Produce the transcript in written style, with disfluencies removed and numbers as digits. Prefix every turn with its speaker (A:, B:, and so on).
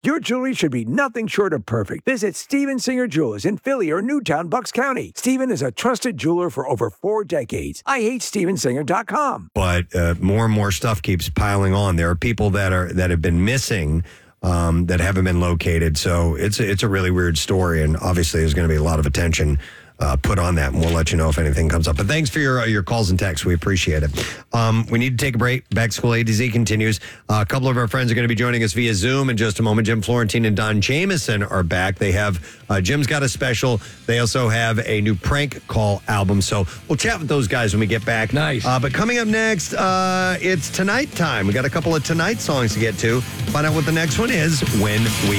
A: Your jewelry should be nothing short of perfect. Visit Steven Singer Jewelers in Philly or Newtown, Bucks County. Steven is a trusted jeweler for over 4 decades. IHateStevenSinger.com.
B: But more and more stuff keeps piling on. There are people that have been missing that haven't been located. So it's a really weird story, and obviously there's going to be a lot of attention put on that, and we'll let you know if anything comes up. But thanks for your calls and texts. We appreciate it. We need to take a break. Back to School A to Z continues. A couple of our friends are going to be joining us via Zoom in just a moment. Jim Florentine and Don Jamieson are back. They have Jim's got a special. They also have a new prank call album. So we'll chat with those guys when we get back.
C: Nice.
B: But coming up next, it's Tonight time. We got a couple of Tonight songs to get to. Find out what the next one is when we